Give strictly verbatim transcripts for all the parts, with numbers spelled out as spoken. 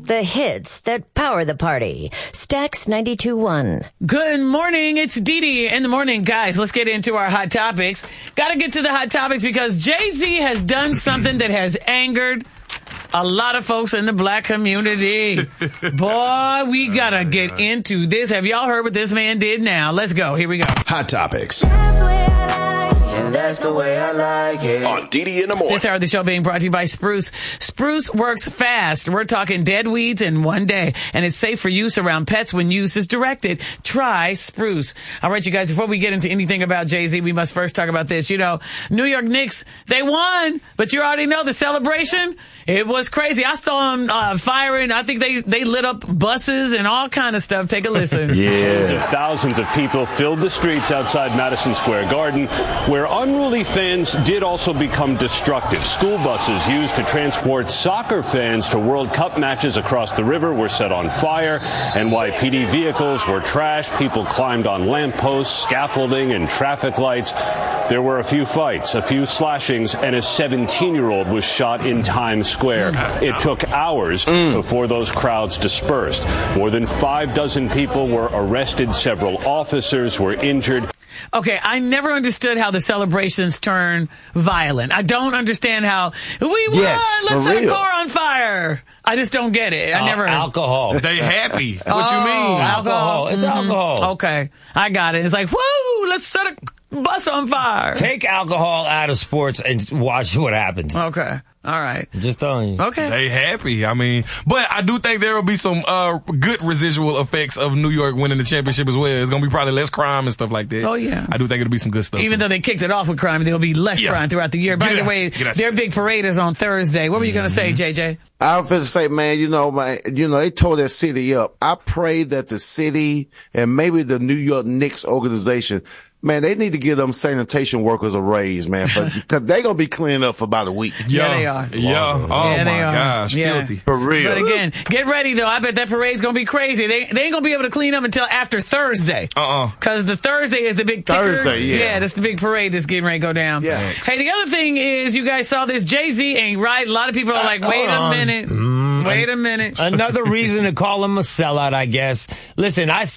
The hits that power the party. Stax ninety-two point one. Good morning. It's Dee Dee in the morning. Guys, let's get into our hot topics. Got to get to the hot topics because Jay-Z has done something that has angered a lot of folks in the black community. Boy, we got to get into this. Have y'all heard what this man did now? Let's go. Here we go. Hot topics. And that's the way I like it. On Dee Dee in the morning. This hour of the show being brought to you by Spruce. Spruce works fast. We're talking dead weeds in one day. And it's safe for use around pets when use is directed. Try Spruce. All right, you guys, before we get into anything about Jay-Z, we must first talk about this. You know, New York Knicks, they won. But you already know the celebration. It was crazy. I saw them uh, firing. I think they, they lit up buses and all kind of stuff. Take a listen. Yeah. Thousands of people filled the streets outside Madison Square Garden, where unruly fans did also become destructive. School buses used to transport soccer fans to World Cup matches across the river were set on fire. N Y P D vehicles were trashed. People climbed on lampposts, scaffolding, and traffic lights. There were a few fights, a few slashings, and a seventeen-year-old was shot in Times Square. It took hours mm. before those crowds dispersed. More than five dozen people were arrested. Several officers were injured. Okay, I never understood how the celebrations turn violent. I don't understand how we won. Yes, Let's set real. a car on fire. I just don't get it. I uh, never. Alcohol. They happy. What oh, you mean? Alcohol. It's mm-hmm. alcohol. Okay, I got it. It's like, woo, let's set a bus on fire. Take alcohol out of sports and watch what happens. Okay. All right. I'm just telling you. Okay. They happy. I mean, but I do think there will be some uh, good residual effects of New York winning the championship as well. It's going to be probably less crime and stuff like that. Oh, yeah. I do think it'll be some good stuff. Even too. though they kicked it off with crime, there'll be less Yeah. crime throughout the year. By Get the out. way, Get out. their big parade is on Thursday. What were you going to say, J J? I was going to say, man, you know, man, you know, they tore that city up. I pray that the city and maybe the New York Knicks organization, man, they need to give them sanitation workers a raise, man, because they're going to be cleaning up for about a week. Yeah, they are. Yeah. Oh, Yeah, my they are. gosh. Yeah. Filthy. For real. But again, get ready, though. I bet that parade's going to be crazy. They, they ain't going to be able to clean up until after Thursday. Uh-uh. Because the Thursday is the big ticker. Thursday, yeah. Yeah, that's the big parade that's getting ready to go down. Yeah. Hey, the other thing is, you guys saw this. Jay-Z ain't right. A lot of people are like, wait a minute. Mm, Wait a minute. Another reason to call him a sellout, I guess. Listen, I,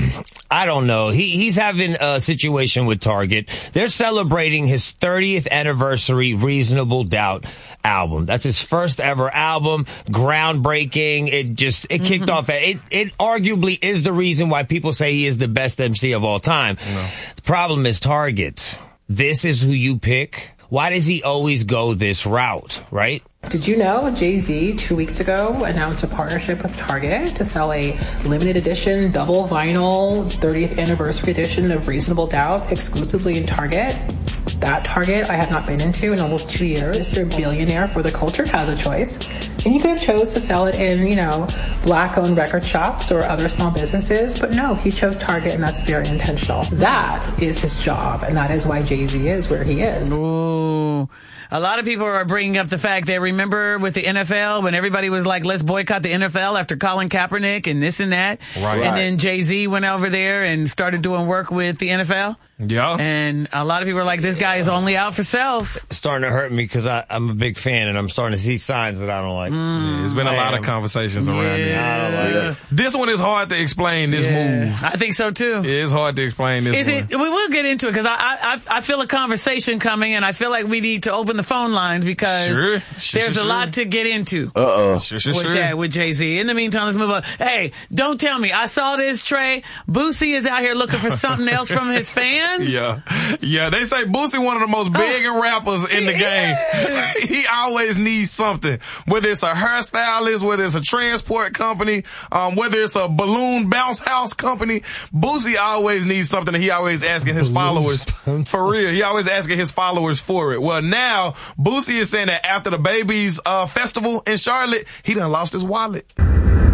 I don't know. He he's having a situation with Target. They're celebrating his thirtieth anniversary Reasonable Doubt album. That's his first ever album, groundbreaking. It just it kicked mm-hmm. off. It it arguably is the reason why people say he is the best M C of all time. No. The problem is Target. This is who you pick. Why does he always go this route, right? Did you know Jay-Z two weeks ago announced a partnership with Target to sell a limited edition double vinyl thirtieth anniversary edition of Reasonable Doubt exclusively in Target? That Target I have not been into in almost two years. You're a billionaire for the culture has a choice. And you could have chose to sell it in, you know, black-owned record shops or other small businesses. But no, he chose Target, and that's very intentional. That is his job, and that is why Jay-Z is where he is. Ooh. A lot of people are bringing up the fact that, remember with the N F L when everybody was like, let's boycott the N F L after Colin Kaepernick and this and that. Right. And then Jay-Z went over there and started doing work with the N F L. Yeah. And a lot of people are like, this guy is only out for self. It's starting to hurt me because I'm a big fan and I'm starting to see signs that I don't like. Mm. Yeah, there's been a lot of conversations around yeah. it. I don't like yeah. it. This one is hard to explain, this Yeah. move. I think so, too. It is hard to explain this Is one. it? We will get into it because I, I I feel a conversation coming, and I feel like we need to open the phone lines because Sure. Sure, there's sure, a lot sure. to get into. Uh-oh. Sure, sure, with sure. that, with Jay-Z. In the meantime, let's move on. Hey, don't tell me. I saw this, Trey. Boosie is out here looking for something else from his fans. Yeah. Yeah, they say Boosie one of the most begging rappers in the Yeah. game. He always needs something. Whether it's a hairstylist, whether it's a transport company, um, whether it's a balloon bounce house company, Boosie always needs something and he always asking his followers. For real. He always asking his followers for it. Well, now, Boosie is saying that after the Babies uh, festival in Charlotte, he done lost his wallet. Hey,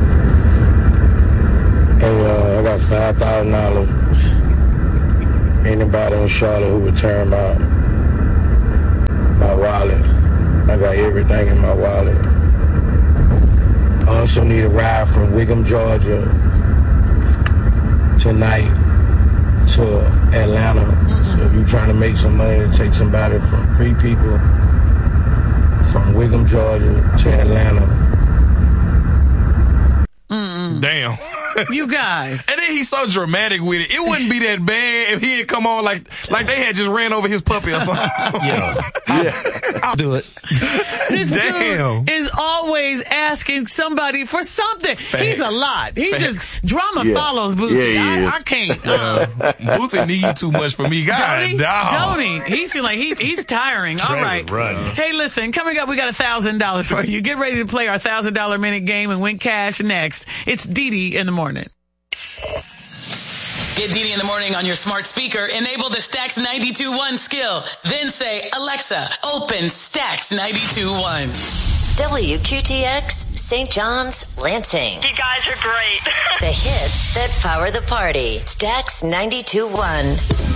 uh, I got five thousand dollars. Anybody in Charlotte who return my my wallet, I got everything in my wallet. I also need a ride from Wiggum, Georgia tonight to Atlanta. So if you're trying to make some money to take somebody from three people from Wiggum, Georgia to Atlanta, You guys. And then he's so dramatic with it. It wouldn't be that bad if he had come on like like they had just ran over his puppy or something. Yeah. yeah. I'll do it. This Damn. dude is always asking somebody for something. Facts. He's a lot. He Facts. just, drama Yeah. follows Boosie. Yeah, he I, is. I can't. Uh, Boosie need you too much for me. God, Don't he? dog. Don't he? He seems like he, he's tiring. All right. Run. Hey, listen, coming up, we got one thousand dollars for you. Get ready to play our one thousand dollars minute game and win cash next. It's Dee Dee in the morning. Get Dee Dee in the morning on your smart speaker. Enable the Stax ninety-two point one skill. Then say, Alexa, open Stax ninety-two point one. W Q T X, Saint John's, Lansing. You guys are great. The hits that power the party. Stax ninety-two point one.